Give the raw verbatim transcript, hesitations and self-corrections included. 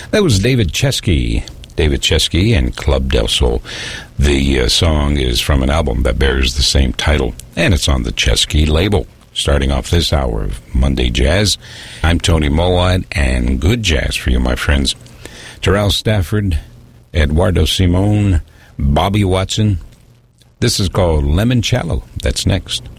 That was David Chesky. David Chesky and Club Del Sol. The uh, song is from an album that bears the same title, and it's on the Chesky label. Starting off this hour of Monday Jazz, I'm Tony Mowat, and good jazz for you, my friends. Terrell Stafford, Eduardo Simon, Bobby Watson. This is called Limoncello. That's next.